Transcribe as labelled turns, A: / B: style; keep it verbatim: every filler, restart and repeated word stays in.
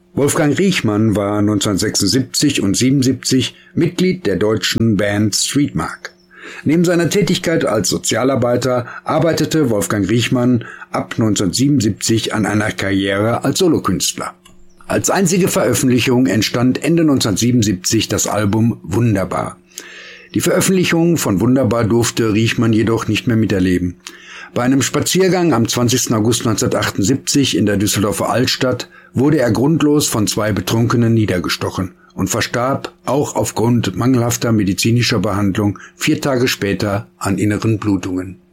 A: Wolfgang Riechmann war neunzehnhundertsechsundsiebzig und siebenundsiebzig Mitglied der deutschen Band Streetmark. Neben seiner Tätigkeit als Sozialarbeiter arbeitete Wolfgang Riechmann ab neunzehnhundertsiebenundsiebzig an einer Karriere als Solokünstler. Als einzige Veröffentlichung entstand Ende neunzehnhundertsiebenundsiebzig das Album Wunderbar. Die Veröffentlichung von Wunderbar durfte Riechmann jedoch nicht mehr miterleben. Bei einem Spaziergang am zwanzigsten August neunzehnhundertachtundsiebzig in der Düsseldorfer Altstadt wurde er grundlos von zwei Betrunkenen niedergestochen und verstarb auch aufgrund mangelhafter medizinischer Behandlung vier Tage später an inneren Blutungen.